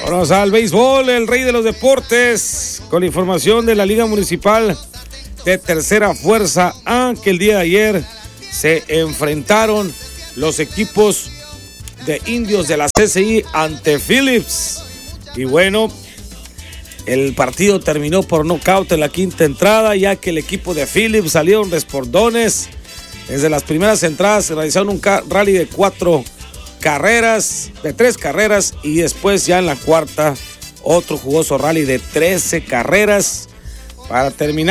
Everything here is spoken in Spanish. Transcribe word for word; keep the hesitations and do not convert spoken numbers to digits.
Vamos al béisbol, el rey de los deportes, con información de la Liga Municipal de Tercera Fuerza A, que el día de ayer se enfrentaron los equipos de Indios de la C C I ante Phillips. Y bueno, el partido terminó por nocaut en la quinta entrada, ya que el equipo de Phillips salieron respordones. Desde las primeras entradas se realizaron un rally de cuatro carreras, de tres carreras, y después ya en la cuarta otro jugoso rally de trece carreras para terminar